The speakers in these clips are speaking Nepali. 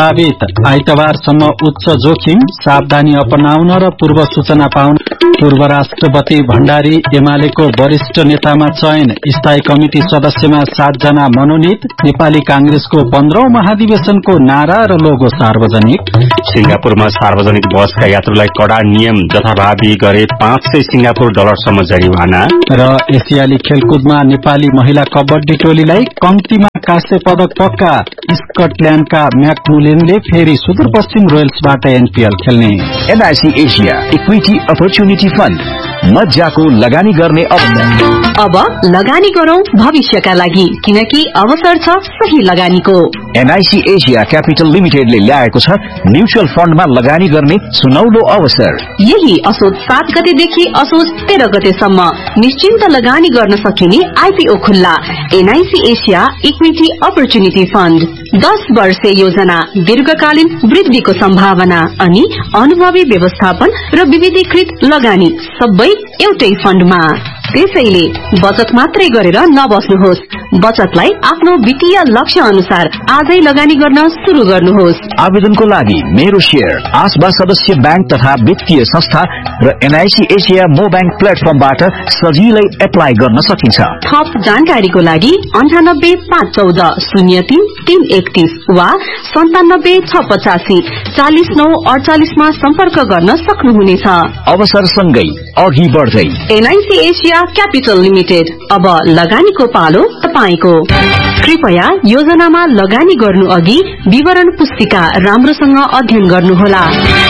आइतबारसम्म उच्च जोखिम, सावधानी अपनाउन र पूर्व सूचना पाउन। पूर्व राष्ट्रपति भण्डारी एमालेको वरिष्ठ नेतामा चयन, स्थायी कमिटी सदस्यमा 7 जना मनोनित। नेपाली कांग्रेसको 15औं महाधिवेशनको नारा र लोगो सार्वजनिक। सिंगापुरमा सार्वजनिक बसका यात्रुलाई कड़ा नियम जथाभावी गरे 500 सिंगापुर डलरसम्म जरिवाना। र एसियाली खेलकुदमा नेपाली महिला कबड्डी टोलीलाई कम्तीमा काँस्य पदक पक्का। स्कटल्याण्डका म्याकमुलेनले फेरि सुदूरपश्चिम रोयल्सबाट एनपीएल खेल्ने। NIC Asia equity opportunity fund, मज्जाको लगानी गर्ने अवसर। अब लगानी गरौं भविष्यका लागि, किनकि अवसर छ सही लगानीको। एनआईसी एशिया क्यापिटल लिमिटेडले ल्याएको छ म्युचुअल फण्डमा लगानी गर्ने सुनौलो अवसर। यही असोज 7 गतेदेखि असोज 13 गतेसम्म निश्चिन्त लगानी गर्न सकिने आईपीओ खुल्ला। NIC Asia equity opportunity fund, 10 वर्षे योजना, दीर्घकालीन वृद्धिको सम्भावना अनि अनुभवी व्यवस्थापन र विविधीकृत लगानी सबै एउटै फण्डमा। त्यसैले बचत मात्रै गरेर नबस्नुहोस्, बचतलाई आफ्नो वित्तीय लक्ष्य अनुसार आजै लगानी गर्न शुरू गर्नुहोस्। आवेदनको लागि मेरो शेयर, आसबा सदस्य बैंक तथा वित्तीय संस्था र एनआईसी एशिया मो बैंक प्लेटफर्मबाट सजिलै एप्लाई गर्न सकिन्छ। थप जानकारीको लागि 98 514 03 331 वा 97 685 49 48 मा सम्पर्क गर्न सक्नुहुनेछ। अवसरसँगै अघि बढ्दै एनआईसी एशिया क्यापिटल लिमिटेड, अब लगानीको पालो तपाईको। कृपया योजनामा लगानी गर्नु अघि विवरण पुस्तिका राम्रोसँग अध्ययन गर्नुहोला।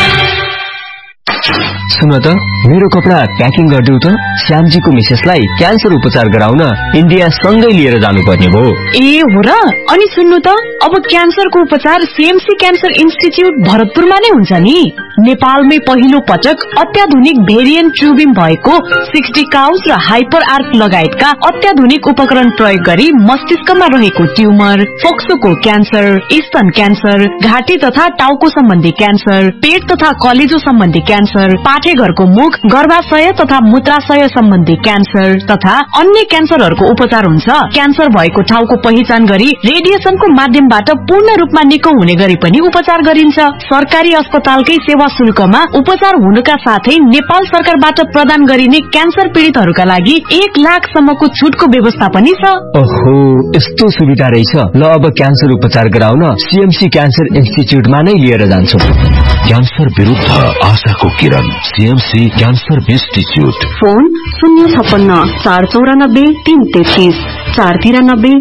सुन त, मेरो कपडा प्याकिङ गरिदेऊ त। श्यामजीको मिसेसलाई क्यान्सर उपचार गराउन इन्डिया सँगै लिएर जानुपर्ने भयो। ए हो र? अनि सुन्नु त, अब क्यान्सरको उपचार सीएमसी क्यान्सर इन्स्टिच्युट भरतपुरमा नै हुन्छ नि। नेपालमै पहिलो पटक अत्याधुनिक भेरिएन्ट ट्युबिङ भएको 60 काउस र हाइपर आर्क लगायतका अत्याधुनिक उपकरण प्रयोग गरी मस्तिष्कमा रहेको ट्युमर, फोक्सोको क्यान्सर, स्तन क्यान्सर, घाँटी तथा टाउको सम्बन्धी क्यान्सर, पेट तथा कलेजो सम्बन्धी क्यान्सर, पाठेघरको मुख, गर्भाशय तथा मूत्राशय सम्बन्धी क्यान्सर तथा अन्य क्यान्सरहरूको उपचार हुन्छ। क्यान्सर भएको ठाउँको पहिचान गरी रेडिएसनको माध्यमबाट पूर्ण रूपमा निको हुने गरी पनि उपचार गरिन्छ। सरकारी अस्पतालकै सेवा शुल्कमा उपचार हुनुका साथै नेपाल सरकारबाट प्रदान गरिने क्यान्सर पीड़ितहरूका लागि 1 लाख सम्मको छुटको व्यवस्था पनि छ। ओहो, यस्तो सुविधा रहेछ। ल, अब क्यान्सर उपचार गराउन सीएमसी क्यान्सर इन्स्टिच्युटमा नै लिएर जान्छु। क्यान्सर विरुद्ध आशाको किरण, CMC cancer institute. Phone 056 494 333 493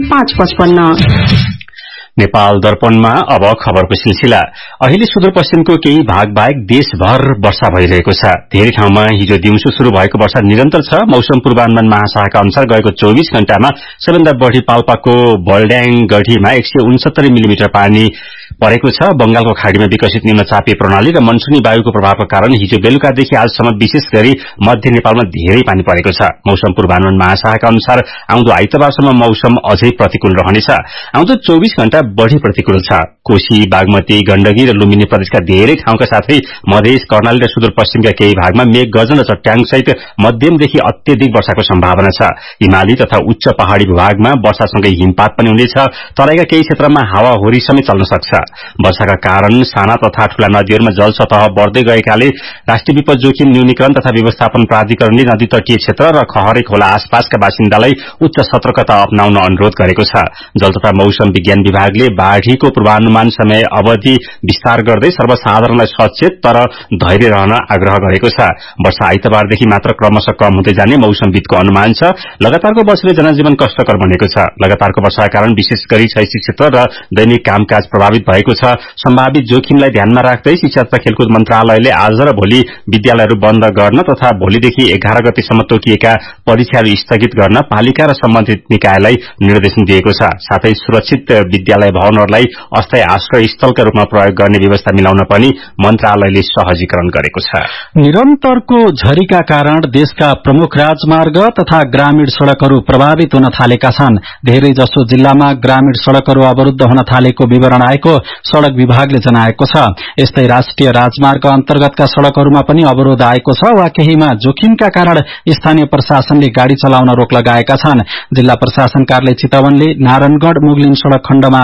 555। Nepal दर्पणमा अब खबरको सिलसिला। अहिले सुदूरपश्चिमको केही भाग बाहेक देशभर वर्षा भइरहेको छ। धेरै ठाउँमा हिजो दिउँसो शुरू भएको वर्षा निरन्तर छ। मौसम पूर्वानुमान महाशाखाका अनुसार गएको 24 घण्टामा सबैभन्दा बढ़ी पाल्पाको बल्ड्याङ गढीमा 169 मिलिमिटर पानी परेको छ। बंगालको खाड़ीमा विकसित निम्नचापीय प्रणाली र मनसुनी वायुको प्रभावको कारण हिजो बेलुकादेखि आजसम्म विशेष गरी मध्य नेपालमा धेरै पानी परेको छ। मौसम पूर्वानुमान महाशाखाका अनुसार आउँदो आइतबारसम्म मौसम अझै प्रतिकूल रहनेछ। आउँदो 24 घण्टा बढ़ी प्रतिकूल छ। कोशी, बागमती, गण्डकी र लुम्बिनी प्रदेशका धेरै ठाउँका साथै मधेस, कर्णाली र सुदूरपश्चिमका केही भागमा मेघ गर्जन र चट्याङ सहित मध्यमदेखि अत्यधिक वर्षाको सम्भावना छ। हिमाली तथा उच्च पहाड़ी विभागमा वर्षासँगै हिमपात पनि हुनेछ। तराईका केही क्षेत्रमा हावाहुरी समेत चल्न सक्छ। वर्षाका कारण साना तथा ठूला नदीहरूमा जल सतह बढ्दै गएकाले राष्ट्रिय विपद जोखिम न्यूनीकरण तथा व्यवस्थापन प्राधिकरणले नदी तटीय क्षेत्र र खहरे खोला आसपासका बासिन्दालाई उच्च सतर्कता अपनाउन अनुरोध गरेको छ। जल तथा मौसम विज्ञान विभागले बाढ़ीको पूर्वानुमान समय अवधि विस्तार गर्दै सर्वसाधारणलाई सचेत तर धैर्य रहन आग्रह गरेको छ। वर्षा आइतबारदेखि मात्र क्रमशः कम हुँदै जाने मौसमविदको अनुमान छ। लगातारको वर्षाले जनजीवन कष्टकर बनेको छ। लगातारको वर्षाका कारण विशेष गरी शैक्षिक क्षेत्र र दैनिक कामकाज प्रभावित भएको छ। सम्भावित जोखिमलाई ध्यानमा राख्दै शिक्षा तथा खेलकुद मन्त्रालयले आज र भोलि विद्यालयहरू बन्द गर्न तथा भोलिदेखि 11 गतेसम्म तोकिएका परीक्षाहरू स्थगित गर्न पालिका र सम्बन्धित निकायलाई निर्देशन दिएको छ। साथै सुरक्षित विद्यालय भवनहरूलाई अस्थायी आश्रय स्थलका रूपमा प्रयोग गर्ने व्यवस्था मिलाउन पनि मन्त्रालयले सहजीकरण गरेको छ। निरन्तरको झरीका कारण देशका प्रमुख राजमार्ग तथा ग्रामीण सड़कहरू प्रभावित हुन थालेका छन्। धेरै जसो जिल्लामा ग्रामीण सड़कहरू अवरुद्ध हुन थालेको विवरण आएको सड़क विभागले जनाएको छ। यस्तै राष्ट्रिय राजमार्ग अन्तर्गतका सड़कहरूमा पनि अवरोध आएको छ वा केहीमा जोखिमका कारण स्थानीय प्रशासनले गाड़ी चलाउन रोक लगाएका छन्। जिल्ला प्रशासन कार्यालय चितवनले नारायणगढ़ मुगलिन सड़क खण्डमा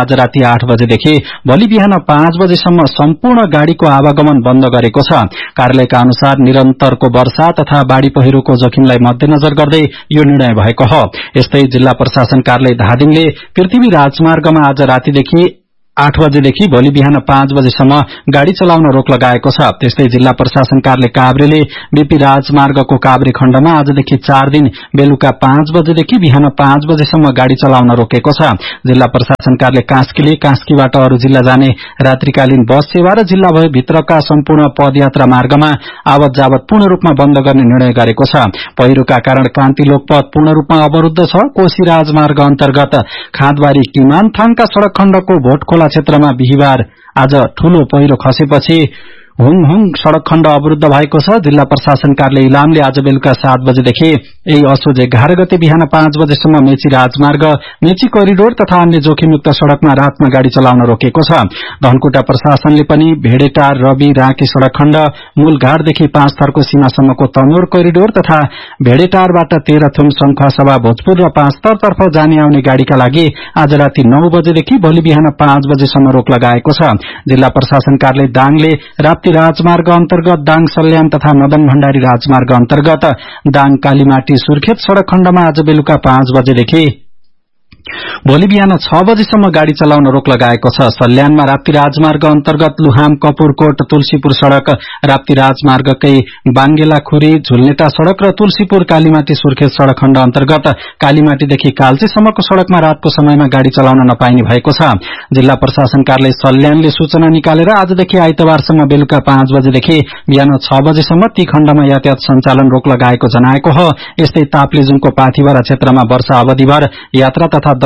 आज राति 8 बजेदेखि भोलि बिहान 5 बजेसम्म सम्पूर्ण गाड़ीको आवागमन बन्द गरेको छ। कार्यालयका अनुसार निरन्तरको वर्षा तथा बाढ़ी पहिरोको जोखिमलाई मध्यनजर गर्दै यो निर्णय भएको हो। यस्तै जिल्ला प्रशासन कार्यालय धादिङले पृथ्वी राजमार्गमा आज रातिदेखि 8 बजेदेखि भोलि बिहान 5 बजेसम्म गाड़ी चलाउन रोक लगाएको छ। त्यस्तै जिल्ला प्रशासन कार्यालय काभ्रेले बीपी राजमार्गको काभ्रे खण्डमा आजदेखि 4 दिन बेलुका 5 बजेदेखि बिहान 5 बजेसम्म गाड़ी चलाउन रोकेको छ। जिल्ला प्रशासन कार्यालय कास्कीले कास्कीबाट अरू जिल्ला जाने रात्रिकालीन बस सेवा र जिल्ला भित्रका सम्पूर्ण पदयात्रा मार्गमा आवत जावत पूर्ण रूपमा बन्द गर्ने निर्णय गरेको छ। पहिरोका कारण क्रान्ति लोकपथ पूर्ण रूपमा अवरुद्ध छ। कोशी राजमार्ग अन्तर्गत खाँदबारी किमानथाङका सड़क खण्डको भोटखोला क्षेत्रमा बिहिबार आज ठूलो पहिरो खसेपछि हुङहुङ सड़क खण्ड अवरुद्ध भएको छ। जिल्ला प्रशासन कार्यालय इलामले आज बेलुका 7 बजेदेखि यही असोज 11 गते बिहान 5 बजेसम्म मेची राजमार्ग, मेची कोरिडोर तथा अन्य जोखिमयुक्त सड़कमा रातमा गाड़ी चलाउन रोकेको छ। धनकुटा प्रशासनले पनि भेडेटार, रवि, राँकी सड़क खण्ड, मूलघाटदेखि 5 थरको सीमासम्मको तनोर कोरिडोर तथा भेडेटारबाट तेह्रथुम, शंखुवासभा, भोजपुर र 5 थरतर्फ जाने आउने गाड़ीका लागि आज राति 9 बजेदेखि भोलि बिहान 5 बजेसम्म रोक लगाएको छ। जिल्ला प्रशासन कार्यालय दाङले राप्ती राजमार्ग अन्तर्गत दाङ सल्यान तथा मदन भण्डारी राजमार्ग अन्तर्गत दाङ कालीमाटी सुर्खेत सड़क खण्डमा आज बेलुका 5 बजेदेखि भोलि बिहान 6 बजेसम्म गाड़ी चलाउन रोक लगाएको छ। सल्यानमा राप्ती राजमार्ग अन्तर्गत लुहाम, कपुरकोट, तुलसीपुर सड़क, राप्ती राजमार्गकै बाङ्गेलाखुरी, झुलनेटा सड़क र तुलसीपुर कालीमाटी सुर्खेत सड़क खण्ड अन्तर्गत कालीमाटीदेखि कालचीसम्मको सड़कमा रातको समयमा गाड़ी चलाउन नपाइने भएको छ। जिल्ला प्रशासन कार्यालय सल्यानले सूचना निकालेर आजदेखि आइतबारसम्म बेलुका 5 बजेदेखि बिहान 6 बजेसम्म ती खण्डमा यातायात सञ्चालन रोक लगाएको जनाएको हो। यस्तै ताप्लेजुङको पाथिभरा क्षेत्रमा वर्षा अवधिभर यात्रा तथा